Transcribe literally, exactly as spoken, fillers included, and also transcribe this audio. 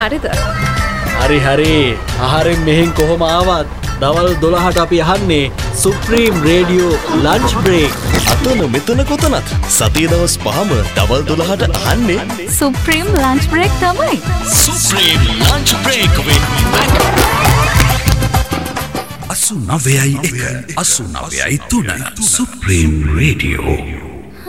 හරිද? හරි හරි. ආහාරයෙන් මෙහෙන් කොහොම ආවත් දවල් දොළහට අපි අහන්නේ සුප්‍රීම් රේඩියෝ ලන්ච් බ්‍රේක්. අතන මෙතන කොතනත් සතිය දවස් පහම දවල් දොළහට අහන්නේ සුප්‍රීම් ලන්ච් බ්‍රේක් තමයි. Supreme lunch break with Mac. අසු නවයයි එක අසු නවයයි තුන සුප්‍රීම් රේඩියෝ.